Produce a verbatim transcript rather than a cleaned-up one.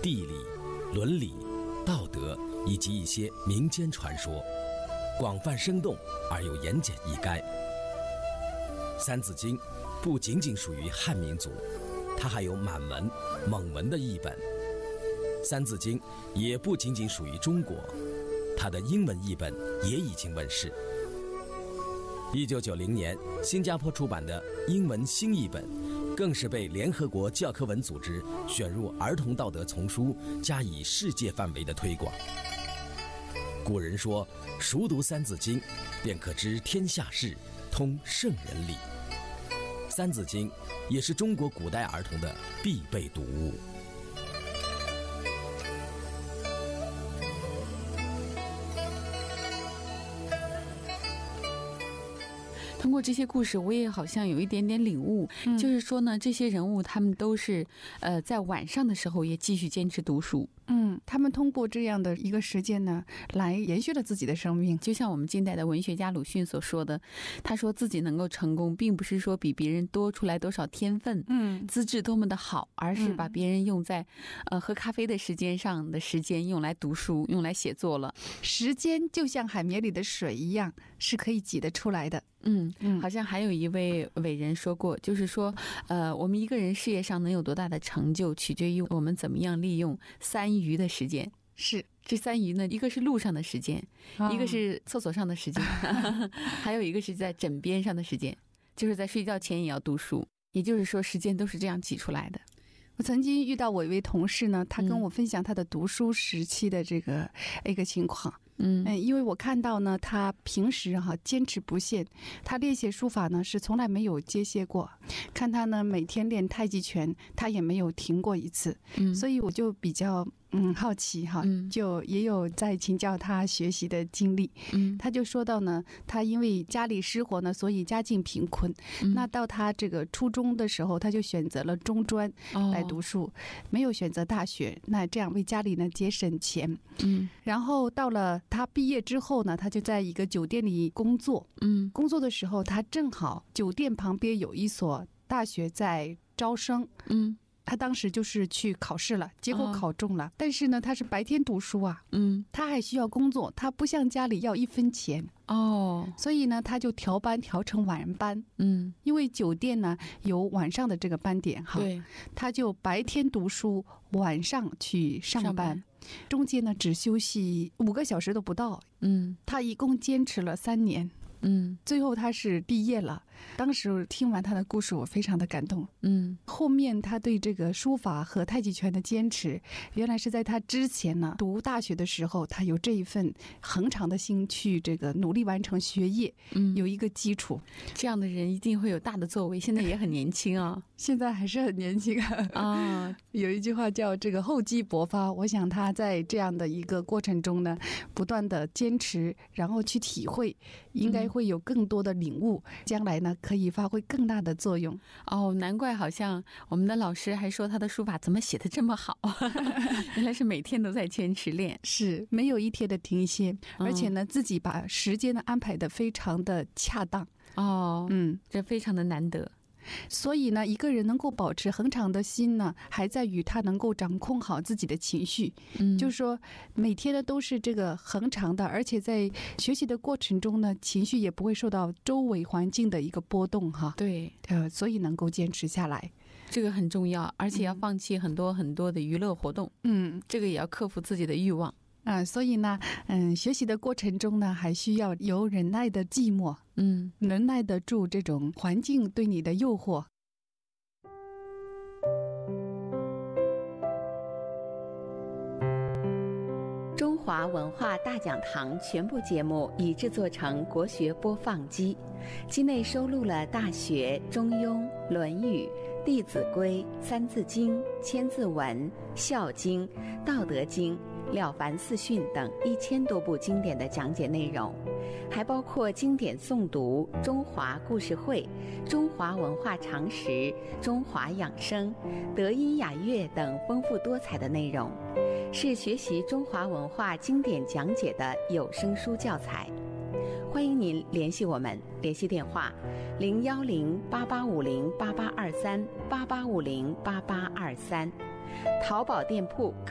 地理、伦理、道德以及一些民间传说，广泛生动而又言简意赅。三字经不仅仅属于汉民族，它还有满文、蒙文的译本。三字经也不仅仅属于中国，它的英文译本也已经问世。一九九零年，新加坡出版的英文新译本，更是被联合国教科文组织选入儿童道德丛书，加以世界范围的推广。古人说，熟读三字经，便可知天下事，通圣人理。三字经也是中国古代儿童的必备读物。 通过这些故事，我也好像有一点点领悟，嗯、就是说呢，这些人物他们都是，呃，在晚上的时候也继续坚持读书。 嗯，他们通过这样的一个时间呢，来延续了自己的生命。 就像我们近代的文学家鲁迅所说的，他说自己能够成功，并不是说比别人多出来多少天分，嗯，资质多么的好，而是把别人用在，呃，喝咖啡的时间上的时间用来读书，用来写作了。 时间就像海绵里的水一样，是可以挤得出来的。 嗯，好像还有一位伟人说过，就是说，呃，我们一个人事业上能有多大的成就，取决于我们怎么样利用三余的时间。 是， 这三余呢，一个是路上的时间，哦、一个是厕所上的时间，还有一个是在枕边上的时间，就是在睡觉前也要读书。也就是说，时间都是这样挤出来的。 我曾经遇到我一位同事呢，他跟我分享他的读书时期的这个一个情况。嗯，因为我看到呢，他平时哈、啊、坚持不懈，他练写书法呢是从来没有间歇过。看他呢每天练太极拳，他也没有停过一次。嗯，所以我就比较嗯好奇哈，就也有在请教他学习的经历。嗯，他就说到呢，他因为家里失火呢，所以家境贫困。嗯、那到他这个初中的时候，他就选择了中专来读书，哦、没有选择大学。那这样为家里呢节省钱。嗯，然后到了他毕业之后呢，他就在一个酒店里工作。嗯，工作的时候，他正好酒店旁边有一所大学在招生。嗯。他当时就是去考试了，结果考中了。哦、但是呢，他是白天读书啊，嗯，他还需要工作，他不像家里要一分钱哦，所以呢，他就调班调成晚班，嗯，因为酒店呢有晚上的这个班点哈，对，他就白天读书，晚上去上班，上班中间呢只休息五个小时都不到，嗯，他一共坚持了三年。嗯，最后他是毕业了。当时听完他的故事，我非常的感动。嗯，后面他对这个书法和太极拳的坚持，原来是在他之前呢读大学的时候，他有这一份恒长的心去这个努力完成学业，嗯，有一个基础。 这样的人一定会有大的作为，现在也很年轻啊， 现在还是很年轻啊。有一句话叫这个厚积薄发，我想他在这样的一个过程中呢，不断的坚持，然后去体会，应该会有更多的领悟，将来呢可以发挥更大的作用。 哦，难怪好像我们的老师还说他的书法怎么写得这么好，原来是每天都在坚持练， 是没有一天的停歇，而且呢、嗯、自己把时间呢安排得非常的恰当。 哦，嗯，这非常的难得。 所以呢，一个人能够保持恒长的心呢，还在于他能够掌控好自己的情绪。嗯，就是说每天呢都是这个恒长的，而且在学习的过程中呢，情绪也不会受到周围环境的一个波动哈。 对， 呃，所以能够坚持下来， 这个很重要，而且要放弃很多很多的娱乐活动。嗯，这个也要克服自己的欲望。 啊、呃，所以呢，嗯，学习的过程中呢，还需要有忍耐的寂寞，嗯，忍耐得住这种环境对你的诱惑。 中华文化大讲堂全部节目已制作成国学播放机，机内收录了《大学》《中庸》《论语》《弟子规》《三字经》《千字文》《孝经》《道德经》《了凡四训》等一千多部经典的讲解内容，还包括经典诵读、中华故事会、中华文化常识、中华养生、德音雅乐等丰富多彩的内容，是学习中华文化经典讲解的有声书教材。欢迎您联系我们，联系电话零幺零八八五零八八二三八八五零八八二三，淘宝店铺。